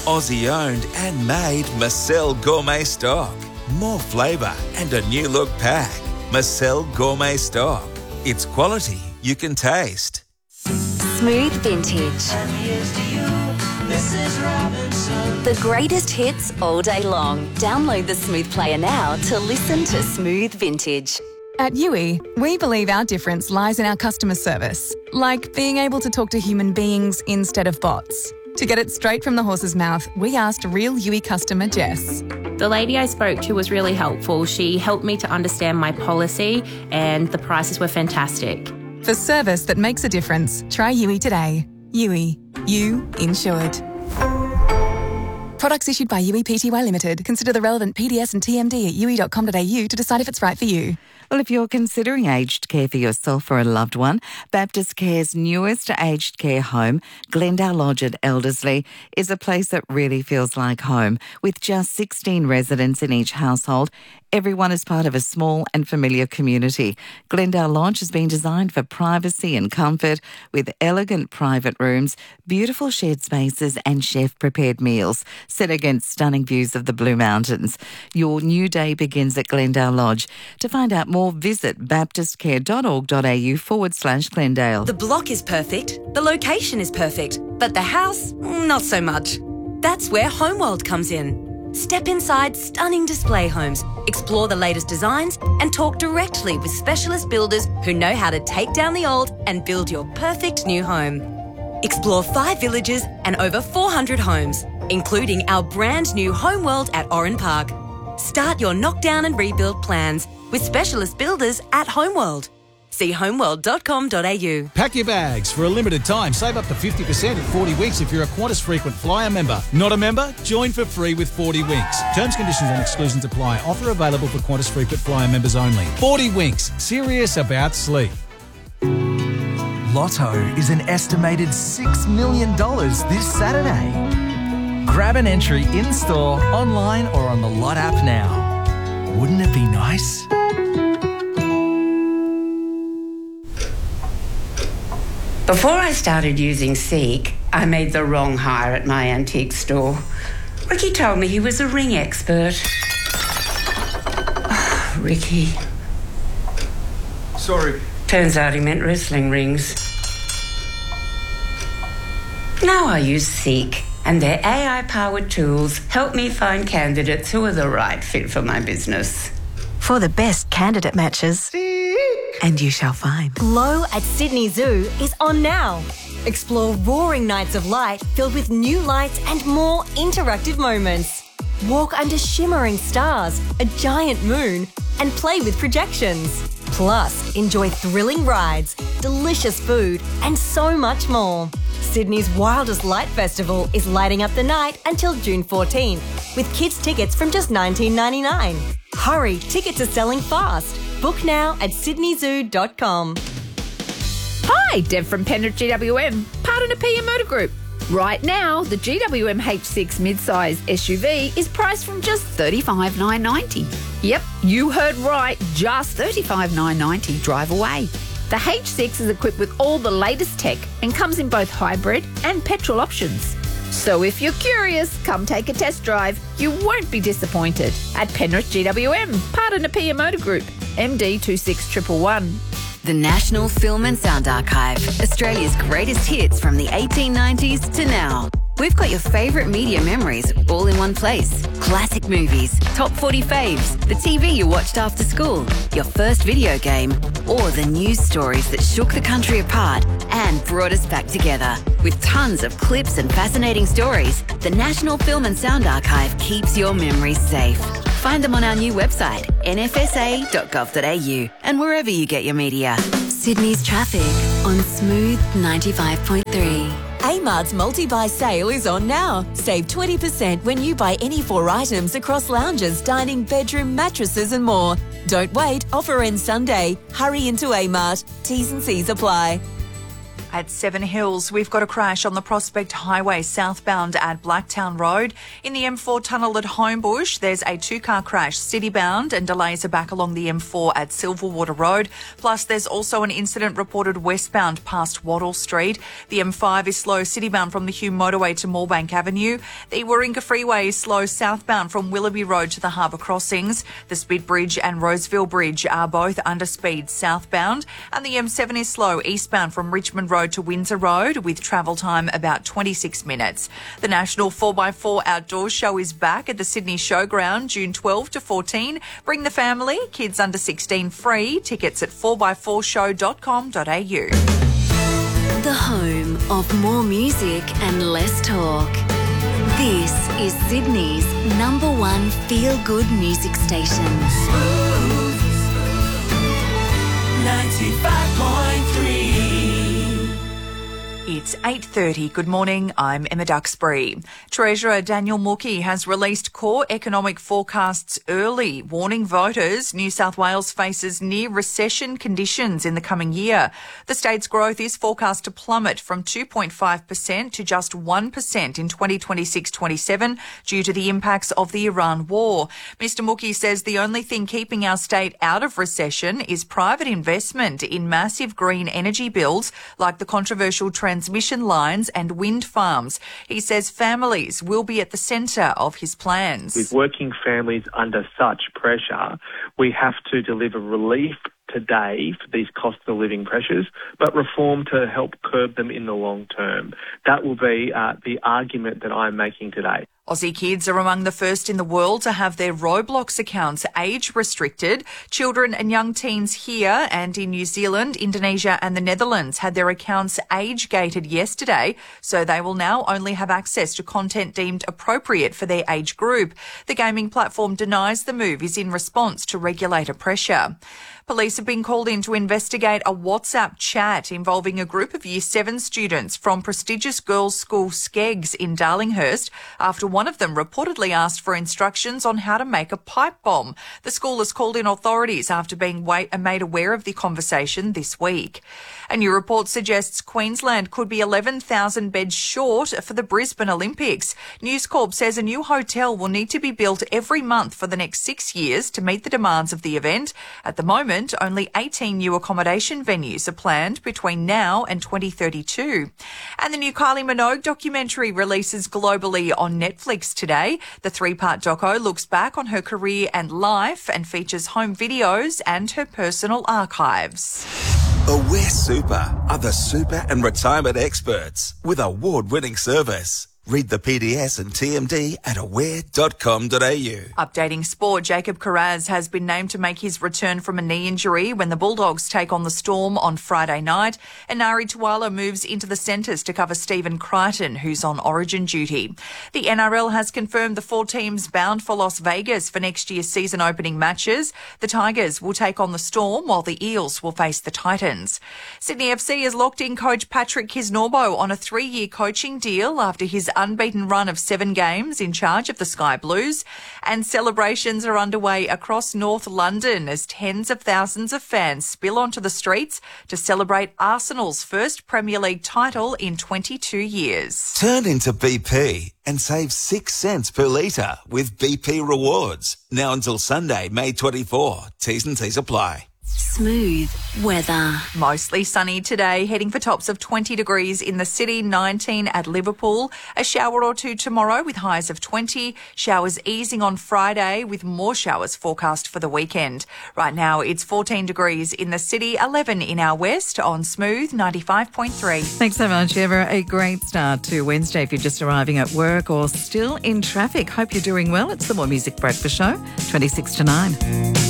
Aussie owned and made Marcel Gourmet Stock. More flavour and a new look pack. Marcel Gourmet Stock. It's quality you can taste. Smooth Vintage. And here's to you, Mrs. Robinson. The greatest hits all day long. Download the Smooth Player now to listen to Smooth Vintage. At Yui, we believe our difference lies in our customer service, like being able to talk to human beings instead of bots. To get it straight from the horse's mouth, we asked real Yui customer Jess. The lady I spoke to was really helpful. She helped me to understand my policy and the prices were fantastic. For service that makes a difference, try Yui today. Yui. You insured. Products issued by Yui Pty Limited. Consider the relevant PDS and TMD at yui.com.au to decide if it's right for you. Well, if you're considering aged care for yourself or a loved one, Baptist Care's newest aged care home, Glendale Lodge at Elderslie, is a place that really feels like home. With just 16 residents in each household, everyone is part of a small and familiar community. Glendale Lodge has been designed for privacy and comfort with elegant private rooms, beautiful shared spaces and chef-prepared meals set against stunning views of the Blue Mountains. Your new day begins at Glendale Lodge. To find out more, visit baptistcare.org.au/Glendale. The block is perfect, the location is perfect, but the house, not so much. That's where Homeworld comes in. Step inside stunning display homes, explore the latest designs, and talk directly with specialist builders who know how to take down the old and build your perfect new home. Explore 5 villages and over 400 homes, including our brand new Homeworld at Oran Park. Start your knockdown and rebuild plans with specialist builders at Homeworld. See homeworld.com.au. Pack your bags. For a limited time, save up to 50% at 40 Winks if you're a Qantas Frequent Flyer member. Not a member? Join for free with 40 Winks. Terms, conditions and exclusions apply. Offer available for Qantas Frequent Flyer members only. 40 Winks. Serious about sleep. Lotto is an estimated $6 million this Saturday. Grab an entry in-store, online or on the Lot app now. Wouldn't it be nice? Before I started using Seek, I made the wrong hire at my antique store. Ricky told me he was a ring expert. Oh, Ricky. Sorry. Turns out he meant wrestling rings. Now I use Seek, and their AI-powered tools help me find candidates who are the right fit for my business. For the best candidate matches. And you shall find. Glow at Sydney Zoo is on now. Explore roaring nights of light filled with new lights and more interactive moments. Walk under shimmering stars, a giant moon, and play with projections. Plus, enjoy thrilling rides, delicious food, and so much more. Sydney's wildest light festival is lighting up the night until June 14, with kids' tickets from just $19.99. Hurry, tickets are selling fast. Book now at sydneyzoo.com. Hi, Deb from Penrith GWM, partner PM Motor Group. Right now, the GWM H6 mid-size SUV is priced from just $35,990. Yep, you heard right, just $35,990 drive away. The H6 is equipped with all the latest tech and comes in both hybrid and petrol options. So if you're curious, come take a test drive. You won't be disappointed at Penrith GWM, partner PM Motor Group, MD 26111. The National Film and Sound Archive, Australia's greatest hits from the 1890s to now. We've got your favourite media memories all in one place. Classic movies, top 40 faves, the TV you watched after school, your first video game, or the news stories that shook the country apart and brought us back together. With tons of clips and fascinating stories, the National Film and Sound Archive keeps your memories safe. Find them on our new website, nfsa.gov.au, and wherever you get your media. Sydney's traffic on Smooth 95.3. Amart's multi-buy sale is on now. Save 20% when you buy any 4 items across lounges, dining, bedroom, mattresses and more. Don't wait, offer ends Sunday. Hurry into Amart. T's and C's apply. At Seven Hills, we've got a crash on the Prospect Highway southbound at Blacktown Road. In the M4 tunnel at Homebush, there's a two-car crash citybound and delays are back along the M4 at Silverwater Road. Plus, there's also an incident reported westbound past Wattle Street. The M5 is slow citybound from the Hume Motorway to Moorebank Avenue. The Warringah Freeway is slow southbound from Willoughby Road to the Harbour Crossings. The Spit Bridge and Roseville Bridge are both under speed southbound. And the M7 is slow eastbound from Richmond Road to Windsor Road with travel time about 26 minutes. The National 4x4 Outdoor Show is back at the Sydney Showground June 12 to 14. Bring the family, kids under 16 free. Tickets at 4x4show.com.au. The home of more music and less talk. This is Sydney's #1 feel-good music station. 95.3. It's 8:30. Good morning. I'm Emma Duxbury. Treasurer Daniel Mookhey has released core economic forecasts early, warning voters New South Wales faces near recession conditions in the coming year. The state's growth is forecast to plummet from 2.5% to just 1% in 2026-27 due to the impacts of the Iran war. Mr Mookhey says the only thing keeping our state out of recession is private investment in massive green energy builds like the controversial transmission lines and wind farms. He says families will be at the centre of his plans. With working families under such pressure, we have to deliver relief today for these cost of living pressures, but reform to help curb them in the long term. That will be the argument that I'm making today. Aussie kids are among the first in the world to have their Roblox accounts age restricted. Children and young teens here and in New Zealand, Indonesia and the Netherlands had their accounts age gated yesterday, so they will now only have access to content deemed appropriate for their age group. The gaming platform denies the move is in response to regulator pressure. Police have been called in to investigate a WhatsApp chat involving a group of Year 7 students from prestigious girls' school Skeggs in Darlinghurst after one of them reportedly asked for instructions on how to make a pipe bomb. The school has called in authorities after being made aware of the conversation this week. A new report suggests Queensland could be 11,000 beds short for the Brisbane Olympics. News Corp says a new hotel will need to be built every month for the next 6 years to meet the demands of the event. At the moment, only 18 new accommodation venues are planned between now and 2032. And the new Kylie Minogue documentary releases globally on Netflix today. The 3-part doco looks back on her career and life and features home videos and her personal archives. Aware Super are the super and retirement experts with award-winning service. Read the PDS and TMD at aware.com.au. Updating sport, Jacob Kiraz has been named to make his return from a knee injury when the Bulldogs take on the Storm on Friday night. And Nari Tuala moves into the centres to cover Stephen Crichton, who's on Origin duty. The NRL has confirmed the 4 teams bound for Las Vegas for next year's season opening matches. The Tigers will take on the Storm while the Eels will face the Titans. Sydney FC has locked in coach Patrick Kisnorbo on a 3-year coaching deal after his unbeaten run of 7 games in charge of the Sky Blues. And celebrations are underway across North London as tens of thousands of fans spill onto the streets to celebrate Arsenal's first Premier League title in 22 years. Turn into BP and save 6 cents per litre with BP Rewards. Now until Sunday, May 24. T's and C's apply. Smooth weather. Mostly sunny today, heading for tops of 20 degrees in the city, 19 at Liverpool. A shower or two tomorrow with highs of 20. Showers easing on Friday with more showers forecast for the weekend. Right now it's 14 degrees in the city, 11 in our west on Smooth 95.3. Thanks so much, Eva. A great start to Wednesday if you're just arriving at work or still in traffic. Hope you're doing well. It's the More Music Breakfast Show, 26 to 9.